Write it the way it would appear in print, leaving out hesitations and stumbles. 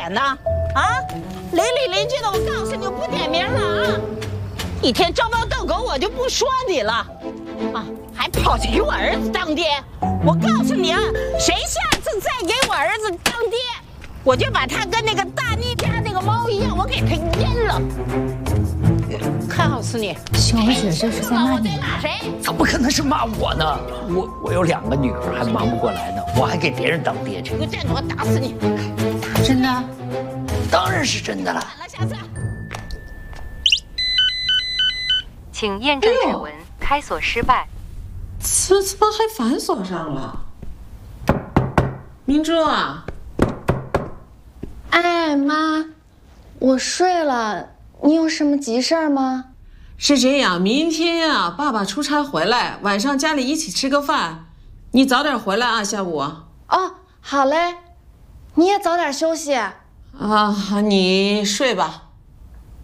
点呢？啊，邻里邻居的，我告诉你，我不点名了啊！一天招猫逗狗，我就不说你了，啊，还跑去给我儿子当爹！我告诉你啊，谁下次再给我儿子当爹，我就把他跟那个大妮家那个猫一样，我给他阉了！告诉你， 秀儿姐这是在骂你。 骂谁？ 怎么可能是骂我呢？我有2个女儿，还忙不过来呢，我还给别人当爹去。 你给我站住！我打死你！ 真的？ 当然是真的了。 完了，下次。 请验证指纹，开锁失败。 怎么还反锁上了？明珠啊！ 哎，妈，我睡了，你有什么急事儿吗？ 是这样，明天啊，爸爸出差回来，晚上家里一起吃个饭，你早点回来啊，下午。 哦，好嘞，你也早点休息。 啊，你睡吧。